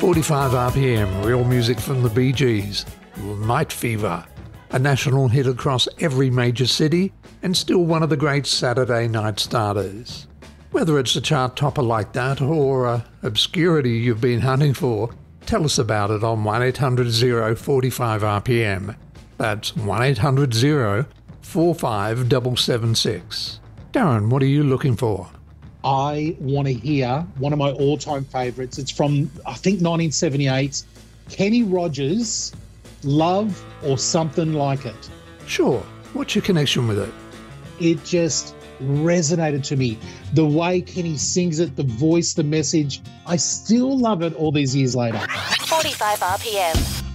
45 RPM, real music from the Bee Gees. Night Fever, a national hit across every major city and still one of the great Saturday night starters. Whether it's a chart topper like that or obscurity you've been hunting for, tell us about it on 1-800-045 RPM. That's 1-800-045-776. Darren, what are you looking for? I want to hear one of my all-time favourites. It's from, I think, 1978. Kenny Rogers, Love or Something Like It. Sure. What's your connection with it? It just resonated to me. The way Kenny sings it, the voice, the message. I still love it all these years later. 45 RPM.